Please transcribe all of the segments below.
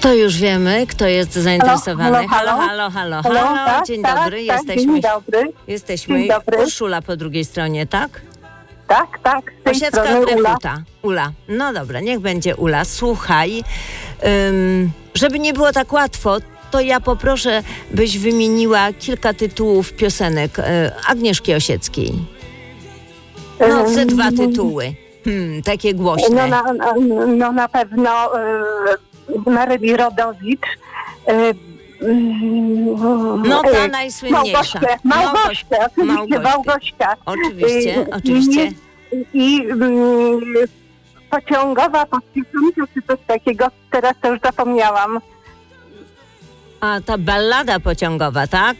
To już wiemy, kto jest zainteresowany. Halo. Tak, Dzień tak, dobry. tak, Jesteśmy. Dzień dobry. Jesteśmy. Dzień dobry. Urszula po drugiej stronie, tak? Tak. Z tej Osiecka strony Grechuta. Ula. No dobra, niech będzie Ula. Słuchaj, żeby nie było tak łatwo, to ja poproszę, byś wymieniła kilka tytułów piosenek Agnieszki Osieckiej. No, ze 2 tytuły. Takie głośne. No na pewno Maryli Rodowicz. No ta najsłynniejsza. Małgośka. Oczywiście. I pociągowa podpisanka, czy coś takiego, teraz to już zapomniałam. A ta ballada pociągowa, tak?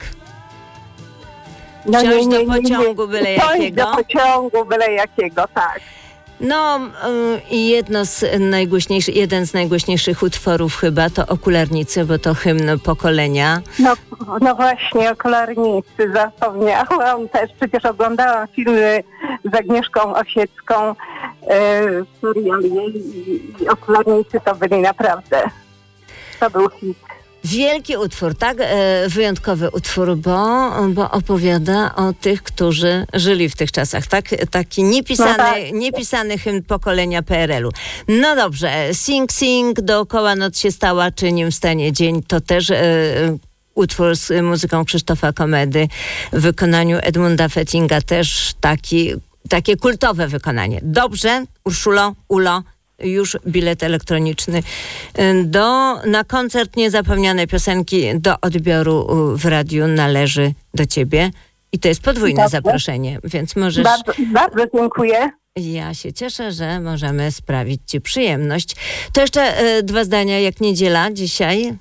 No Wsiąść do pociągu byle jakiego. Do pociągu byle jakiego, tak. No i jeden z najgłośniejszych utworów chyba to Okularnicy, bo to hymn pokolenia. No właśnie, Okularnicy, zapomniałam też. Przecież oglądałam filmy z Agnieszką Osiecką, serial jej i Okularnicy to byli naprawdę, to był hit. Wielki utwór, tak? Wyjątkowy utwór, bo opowiada o tych, którzy żyli w tych czasach, tak? Taki niepisany hymn pokolenia PRL-u. No dobrze, Sing, dookoła noc się stała, czy nim wstanie dzień, to też utwór z muzyką Krzysztofa Komedy w wykonaniu Edmunda Fettinga, też takie kultowe wykonanie. Dobrze, Urszulo, Ulo, już bilet elektroniczny na koncert Niezapomniane piosenki do odbioru w radiu należy do ciebie. I to jest podwójne zaproszenie, więc możesz... Bardzo dziękuję. Ja się cieszę, że możemy sprawić ci przyjemność. To jeszcze 2 zdania, jak niedziela dzisiaj?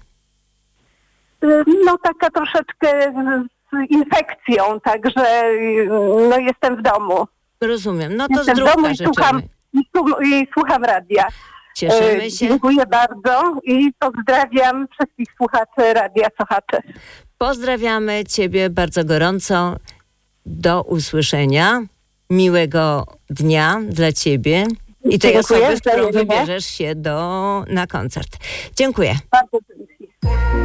No taka troszeczkę z infekcją, także no jestem w domu. Rozumiem, no to zdrówka życzymy. I słucham radia. Cieszymy się. Dziękuję bardzo i pozdrawiam wszystkich słuchaczy Radia Sochacze. Pozdrawiamy ciebie bardzo gorąco. Do usłyszenia. Miłego dnia dla ciebie i tej osoby, z którą wybierzesz się na koncert. Dziękuję. Bardzo dziękuję.